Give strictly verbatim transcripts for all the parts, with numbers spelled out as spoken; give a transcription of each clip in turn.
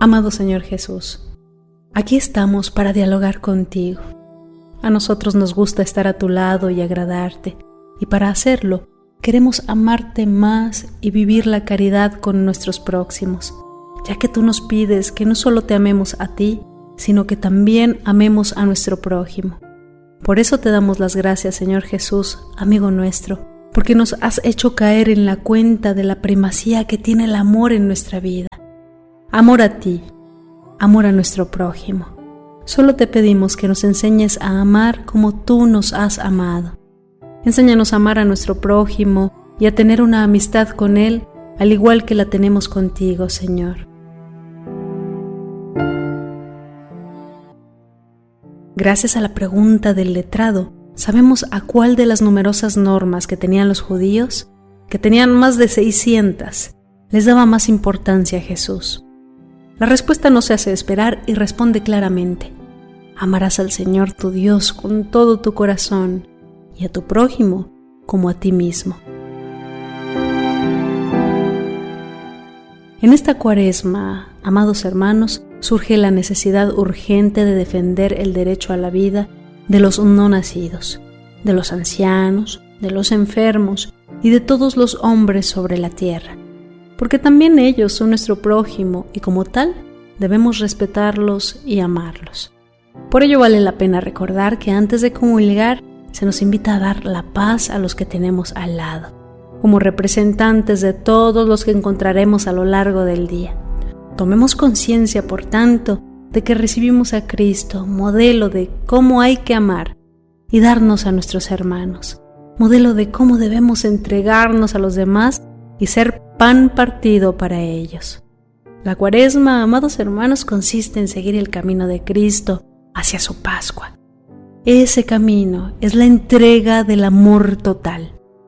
Amado Señor Jesús, aquí estamos para dialogar contigo. A nosotros nos gusta estar a tu lado y agradarte, y para hacerlo queremos amarte más y vivir la caridad con nuestros próximos, ya que tú nos pides que no solo te amemos a ti, sino que también amemos a nuestro prójimo. Por eso te damos las gracias, Señor Jesús, amigo nuestro, porque nos has hecho caer en la cuenta de la primacía que tiene el amor en nuestra vida. Amor a ti, amor a nuestro prójimo. Solo te pedimos que nos enseñes a amar como tú nos has amado. Enséñanos a amar a nuestro prójimo y a tener una amistad con él, al igual que la tenemos contigo, Señor. Gracias a la pregunta del letrado, sabemos a cuál de las numerosas normas que tenían los judíos, que tenían más de seiscientas, les daba más importancia a Jesús. La respuesta no se hace esperar y responde claramente: amarás al Señor tu Dios con todo tu corazón y a tu prójimo como a ti mismo. En esta Cuaresma, amados hermanos, surge la necesidad urgente de defender el derecho a la vida de los no nacidos, de los ancianos, de los enfermos y de todos los hombres sobre la tierra, porque también ellos son nuestro prójimo y como tal debemos respetarlos y amarlos. Por ello vale la pena recordar que antes de comulgar se nos invita a dar la paz a los que tenemos al lado, como representantes de todos los que encontraremos a lo largo del día. Tomemos conciencia, por tanto, de que recibimos a Cristo, modelo de cómo hay que amar y darnos a nuestros hermanos, modelo de cómo debemos entregarnos a los demás y ser pan partido para ellos. La Cuaresma, amados hermanos, consiste en seguir el camino de Cristo hacia su Pascua. Ese camino es la entrega del amor total.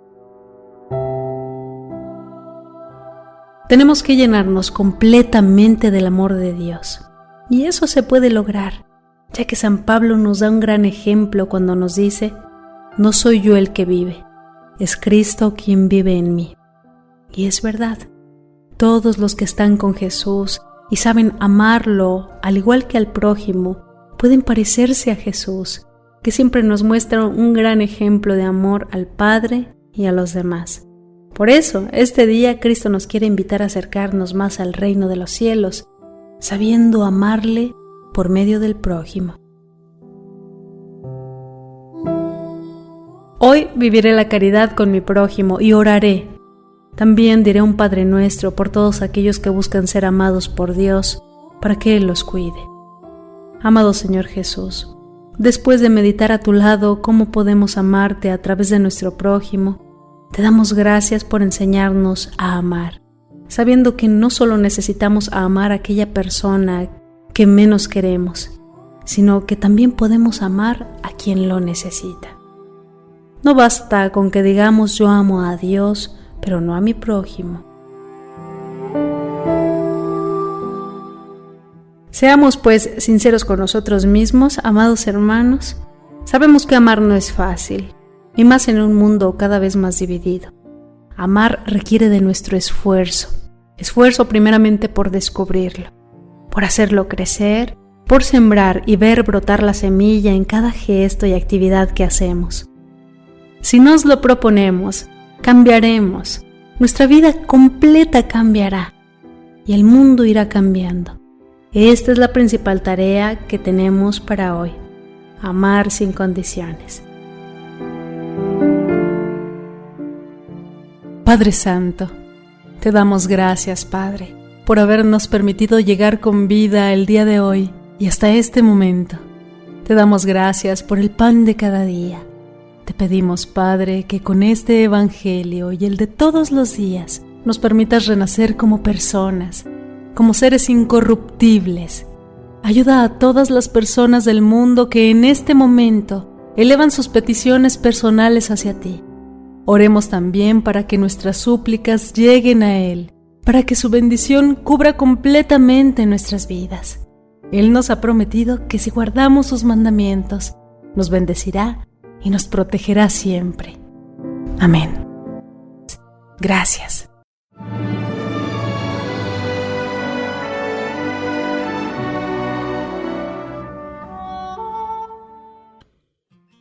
Tenemos que llenarnos completamente del amor de Dios, y eso se puede lograr, ya que San Pablo nos da un gran ejemplo cuando nos dice: no soy yo el que vive, es Cristo quien vive en mí. Y es verdad, todos los que están con Jesús y saben amarlo al igual que al prójimo, pueden parecerse a Jesús, que siempre nos muestra un gran ejemplo de amor al Padre y a los demás. Por eso, este día Cristo nos quiere invitar a acercarnos más al reino de los cielos, sabiendo amarle por medio del prójimo. Hoy viviré la caridad con mi prójimo y oraré. También diré un Padre Nuestro por todos aquellos que buscan ser amados por Dios, para que Él los cuide. Amado Señor Jesús, después de meditar a tu lado cómo podemos amarte a través de nuestro prójimo, te damos gracias por enseñarnos a amar, sabiendo que no solo necesitamos amar a aquella persona que menos queremos, sino que también podemos amar a quien lo necesita. No basta con que digamos yo amo a Dios, pero no a mi prójimo. Seamos pues sinceros con nosotros mismos, amados hermanos. Sabemos que amar no es fácil, y más en un mundo cada vez más dividido. Amar requiere de nuestro esfuerzo, esfuerzo primeramente por descubrirlo, por hacerlo crecer, por sembrar y ver brotar la semilla en cada gesto y actividad que hacemos. Si nos lo proponemos, cambiaremos, nuestra vida completa cambiará y el mundo irá cambiando. Esta es la principal tarea que tenemos para hoy: amar sin condiciones. Padre Santo, te damos gracias, Padre, por habernos permitido llegar con vida el día de hoy y hasta este momento. Te damos gracias por el pan de cada día. Te pedimos, Padre, que con este Evangelio y el de todos los días nos permitas renacer como personas, como seres incorruptibles. Ayuda a todas las personas del mundo que en este momento elevan sus peticiones personales hacia ti. Oremos también para que nuestras súplicas lleguen a Él, para que su bendición cubra completamente nuestras vidas. Él nos ha prometido que si guardamos sus mandamientos, nos bendecirá y nos protegerá siempre. Amén. Gracias.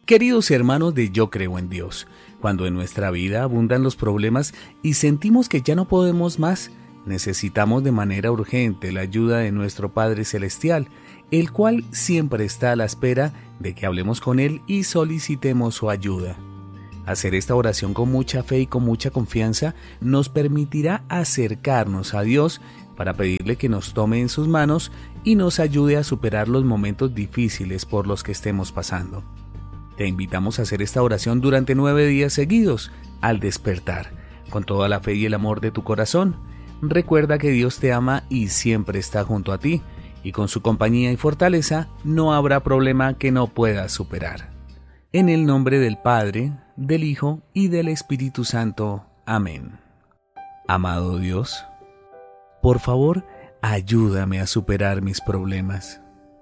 Queridos hermanos de Yo Creo en Dios, cuando en nuestra vida abundan los problemas y sentimos que ya no podemos más, necesitamos de manera urgente la ayuda de nuestro Padre Celestial, el cual siempre está a la espera de que hablemos con Él y solicitemos su ayuda. Hacer esta oración con mucha fe y con mucha confianza nos permitirá acercarnos a Dios para pedirle que nos tome en sus manos y nos ayude a superar los momentos difíciles por los que estemos pasando. Te invitamos a hacer esta oración durante nueve días seguidos, al despertar, con toda la fe y el amor de tu corazón. Recuerda que Dios te ama y siempre está junto a ti, y con su compañía y fortaleza no habrá problema que no puedas superar. En el nombre del Padre, del Hijo y del Espíritu Santo. Amén. Amado Dios, por favor, ayúdame a superar mis problemas.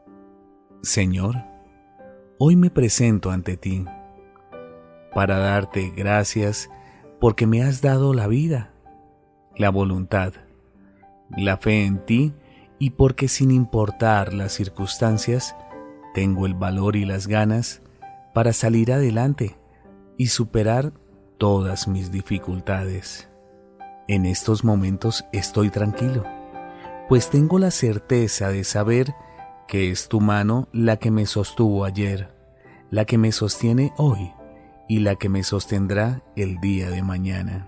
Señor, hoy me presento ante ti para darte gracias porque me has dado la vida, la voluntad, la fe en ti y porque sin importar las circunstancias, tengo el valor y las ganas para salir adelante y superar todas mis dificultades. En estos momentos estoy tranquilo, pues tengo la certeza de saber que es tu mano la que me sostuvo ayer, la que me sostiene hoy y la que me sostendrá el día de mañana.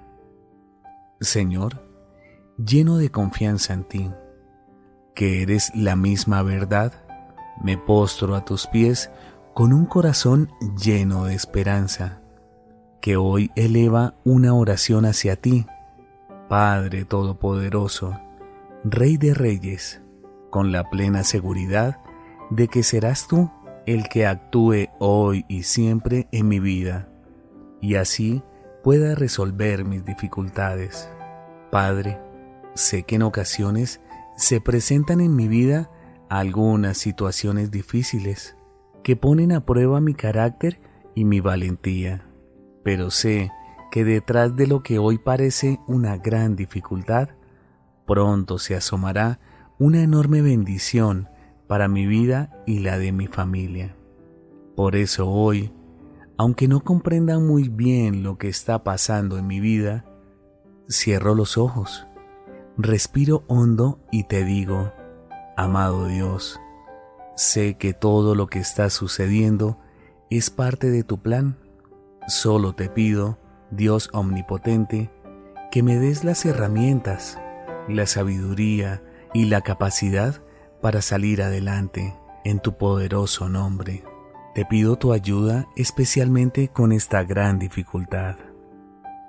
Señor, lleno de confianza en ti, que eres la misma verdad, me postro a tus pies con un corazón lleno de esperanza, que hoy eleva una oración hacia ti, Padre Todopoderoso, Rey de Reyes, con la plena seguridad de que serás tú el que actúe hoy y siempre en mi vida, y así pueda resolver mis dificultades. Padre, sé que en ocasiones se presentan en mi vida algunas situaciones difíciles que ponen a prueba mi carácter y mi valentía, pero sé que detrás de lo que hoy parece una gran dificultad, pronto se asomará una enorme bendición para mi vida y la de mi familia. Por eso hoy, aunque no comprenda muy bien lo que está pasando en mi vida, cierro los ojos, respiro hondo y te digo, amado Dios, sé que todo lo que está sucediendo es parte de tu plan. Solo te pido, Dios omnipotente, que me des las herramientas, la sabiduría y la capacidad para salir adelante en tu poderoso nombre. Te pido tu ayuda especialmente con esta gran dificultad.